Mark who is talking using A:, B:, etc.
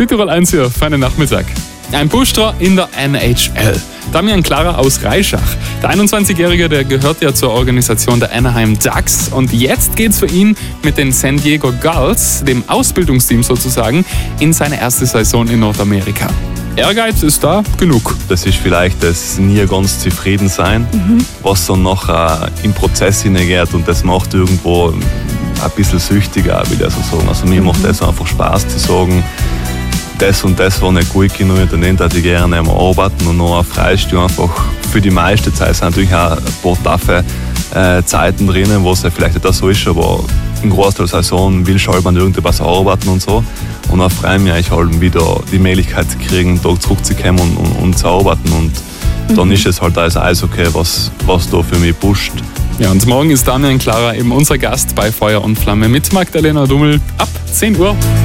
A: Südtirol 1 hier, feinen Nachmittag. Ein Booster in der NHL. Damian Klara aus Reischach. Der 21-Jährige, der gehört ja zur Organisation der Anaheim Ducks. Und jetzt geht's für ihn mit den San Diego Gulls, dem Ausbildungsteam sozusagen, in seine erste Saison in Nordamerika. Ehrgeiz ist da genug.
B: Das ist vielleicht das nie ganz zufrieden sein, was dann nachher im Prozess hineingeht, und das macht irgendwo ein bisschen süchtiger, will ich so sagen. Also mir macht das einfach Spaß zu sagen, das und das war nicht gut genug, und dann würde ich gerne arbeiten, und noch freust du einfach für die meiste Zeit. Es sind natürlich auch ein paar taffe Zeiten drinnen, wo es ja vielleicht nicht so ist, aber im Großteil der Saison will ich halt an irgendwas arbeiten und so. Und dann freue ich mich halt wieder, die Möglichkeit zu kriegen, einen Tag zurückzukommen und zu arbeiten. Und dann ist es halt alles Eishockey, was da für mich pusht.
A: Ja, und morgen ist Damian Klara eben unser Gast bei Feuer und Flamme mit Magdalena Dummel ab 10 Uhr.